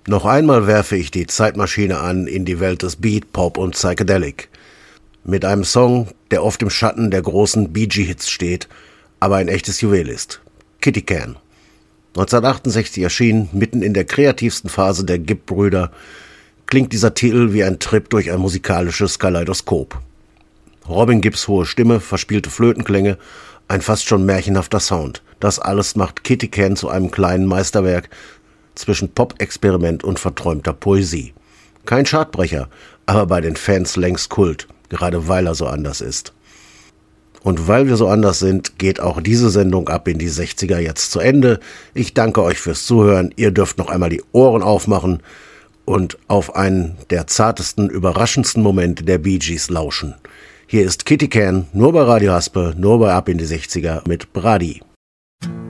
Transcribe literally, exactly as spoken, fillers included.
Noch einmal werfe ich die Zeitmaschine an in die Welt des Beat, Pop und Psychedelic. Mit einem Song, der oft im Schatten der großen Bee Gee-Hits steht, aber ein echtes Juwel ist. Kitty Can. neunzehnhundertachtundsechzig erschienen, mitten in der kreativsten Phase der Gibb-Brüder, klingt dieser Titel wie ein Trip durch ein musikalisches Kaleidoskop. Robin Gibbs hohe Stimme, verspielte Flötenklänge, ein fast schon märchenhafter Sound. Das alles macht Kitty Can zu einem kleinen Meisterwerk zwischen Pop-Experiment und verträumter Poesie. Kein Chartbrecher, aber bei den Fans längst Kult, gerade weil er so anders ist. Und weil wir so anders sind, geht auch diese Sendung ab in die sechziger jetzt zu Ende. Ich danke euch fürs Zuhören. Ihr dürft noch einmal die Ohren aufmachen und auf einen der zartesten, überraschendsten Momente der Bee Gees lauschen. Hier ist Kitty Can, nur bei Radio Haspe, nur bei Ab in die sechziger mit Brady.